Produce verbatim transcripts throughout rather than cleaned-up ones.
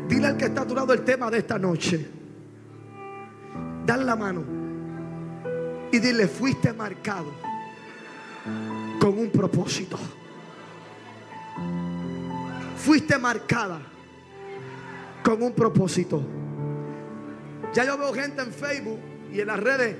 Dile al que está a tu lado el tema de esta noche. Dale la mano y dile: fuiste marcado con un propósito. Fuiste marcada con un propósito. Ya yo veo gente en Facebook y en las redes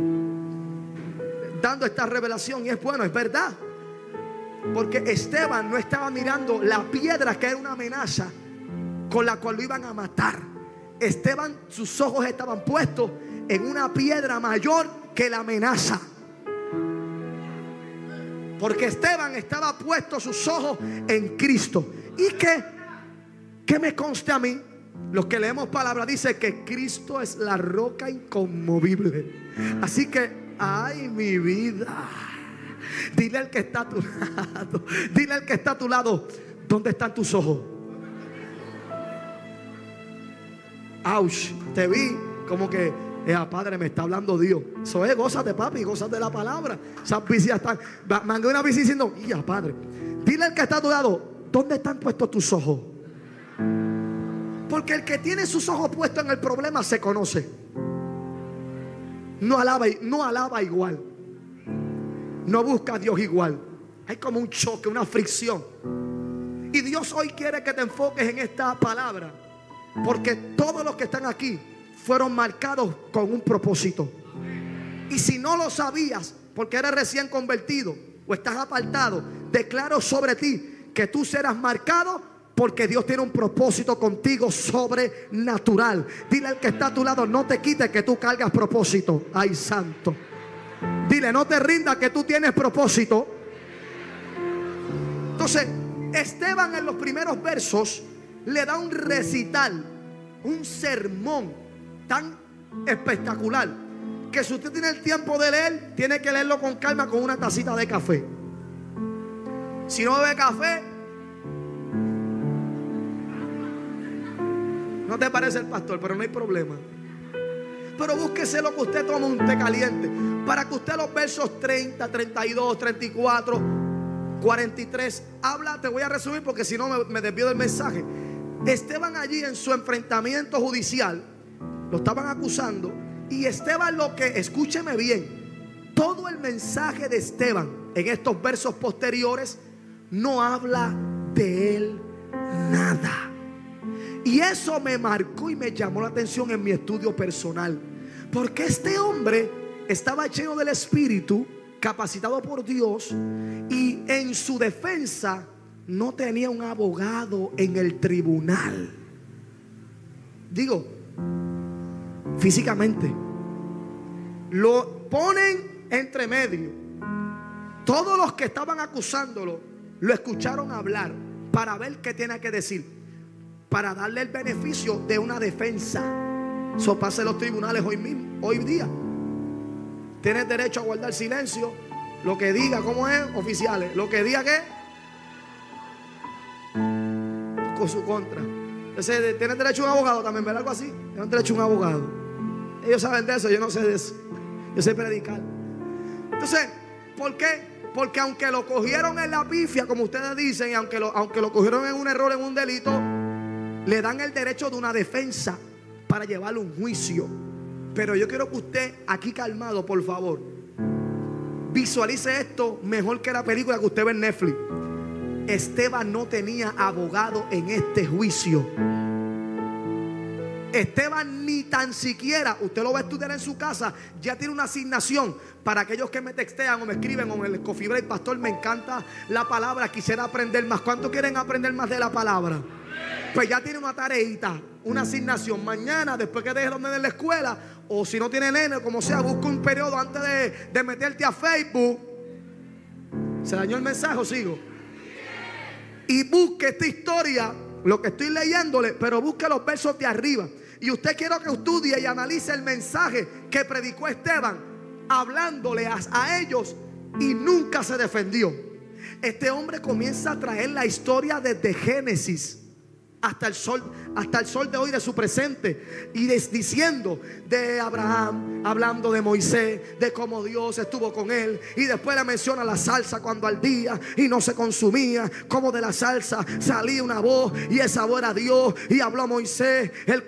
dando esta revelación, y es bueno, es verdad. Porque Esteban no estaba mirando la piedra que era una amenaza con la cual lo iban a matar. Esteban, sus ojos estaban puestos en una piedra mayor que la amenaza. Porque Esteban estaba puesto sus ojos en Cristo. ¿Y qué? ¿Qué me consta a mí? Los que leemos palabra dice que Cristo es la roca inconmovible. Así que, ay, mi vida, dile al que está a tu lado, dile al que está a tu lado, ¿dónde están tus ojos? Auch, te vi como que, eh, padre, me está hablando Dios. Eso es, gózate, papi, gózate de la palabra. Esas visitas están, mandé una visita diciendo, ya, padre, dile al que está a tu lado, ¿dónde están puestos tus ojos? Porque el que tiene sus ojos puestos en el problema se conoce. No alaba, no alaba igual. No busca a Dios igual. Hay como un choque, una fricción. Y Dios hoy quiere que te enfoques en esta palabra, porque todos los que están aquí fueron marcados con un propósito. Y si no lo sabías, porque eres recién convertido o estás apartado, declaro sobre ti que tú serás marcado, porque Dios tiene un propósito contigo sobrenatural. Dile al que está a tu lado: no te quites que tú cargas propósito. Ay, santo. Dile: no te rindas que tú tienes propósito. Entonces, Esteban en los primeros versos le da un recital, un sermón tan espectacular, que si usted tiene el tiempo de leer, tiene que leerlo con calma, con una tacita de café. Si no bebe café, no te parece el pastor, pero no hay problema. Pero búsquese lo que usted toma, un té caliente, para que usted los versos treinta, treinta y dos, treinta y cuatro, cuarenta y tres habla. Te voy a resumir porque si no me, me desvío del mensaje. Esteban allí en su enfrentamiento judicial, lo estaban acusando, y Esteban lo que, escúcheme bien, todo el mensaje de Esteban en estos versos posteriores no habla de él nada. Y eso me marcó y me llamó la atención en mi estudio personal, porque este hombre estaba lleno del Espíritu, capacitado por Dios, y en su defensa no tenía un abogado en el tribunal. Digo, físicamente lo ponen entre medio. Todos los que estaban acusándolo lo escucharon hablar para ver qué tenía que decir, para darle el beneficio de una defensa. Eso pasa en los tribunales hoy mismo, hoy día. Tienes derecho a guardar silencio. Lo que diga, ¿cómo es? Oficiales, lo que diga, ¿qué? Con su contra. Entonces, tienes derecho a un abogado también, ¿verdad? Algo así. Tienes derecho a un abogado. Ellos saben de eso, yo no sé de eso. Yo sé predicar. Entonces, ¿por qué? Porque aunque lo cogieron en la pifia, como ustedes dicen, y aunque lo, aunque lo cogieron en un error, en un delito, le dan el derecho de una defensa para llevarle un juicio. Pero yo quiero que usted, aquí calmado, por favor, visualice esto mejor que la película que usted ve en Netflix. Esteban no tenía abogado en este juicio. Esteban ni tan siquiera, usted lo va a estudiar en su casa, ya tiene una asignación. Para aquellos que me textean o me escriben o en el Coffee Break: pastor, me encanta la palabra, quisiera aprender más. ¿Cuántos quieren aprender más de la palabra? Pues ya tiene una tareita, una asignación. Mañana, después que deje los nenes en la escuela, o si no tiene nene, como sea, busca un periodo antes de, de meterte a Facebook. ¿Se dañó el mensaje o sigo? Y busque esta historia, lo que estoy leyéndole, pero busque los versos de arriba. Y usted, quiero que estudie y analice el mensaje que predicó Esteban, hablándole a, a ellos, y nunca se defendió. Este hombre comienza a traer la historia desde Génesis. hasta el sol, hasta el sol de hoy de su presente, y des, diciendo de Abraham, hablando de Moisés, de cómo Dios estuvo con él, y después le menciona la salsa cuando ardía y no se consumía, como de la salsa salía una voz y esa voz era Dios, y habló Moisés, el